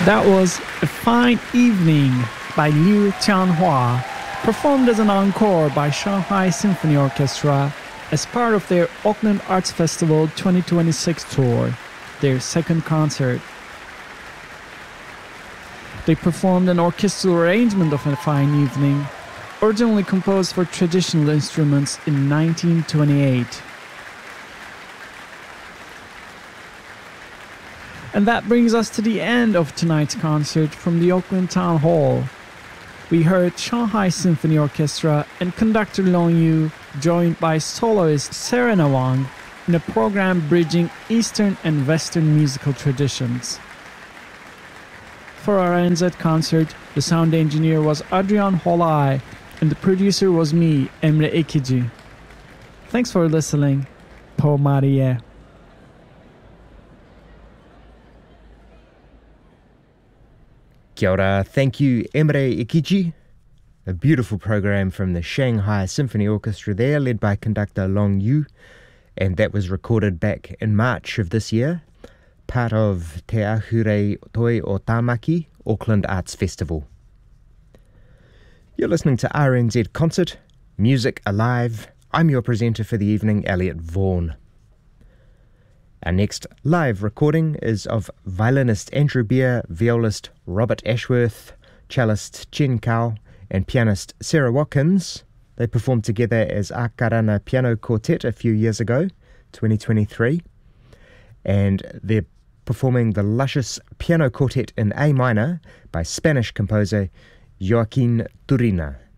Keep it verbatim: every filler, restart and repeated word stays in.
That was A Fine Evening by Liu Tianhua, performed as an encore by Shanghai Symphony Orchestra as part of their Auckland Arts Festival twenty twenty-six tour, their second concert. They performed an orchestral arrangement of A Fine Evening, originally composed for traditional instruments in nineteen twenty-eight. And that brings us to the end of tonight's concert from the Auckland Town Hall. We heard Shanghai Symphony Orchestra and conductor Long Yu, joined by soloist Serena Wang, in a program bridging Eastern and Western musical traditions. For our N Z concert, the sound engineer was Adrian Holai, and the producer was me, Emre Ekiji. Thanks for listening. Po Marie. Kia ora, thank you Emre Ekiji. A beautiful program from the Shanghai Symphony Orchestra there, led by conductor Long Yu, and that was recorded back in March of this year, part of Te Ahure Toi o Tāmaki, Auckland Arts Festival. You're listening to R N Z Concert, Music Alive. I'm your presenter for the evening, Elliot Vaughan. Our next live recording is of violinist Andrew Beer, violist Robert Ashworth, cellist Chen Kao, and pianist Sarah Watkins. They performed together as Akarana Piano Quartet a few years ago, twenty twenty-three, and they're performing the luscious Piano Quartet in A minor by Spanish composer Joaquin Turina.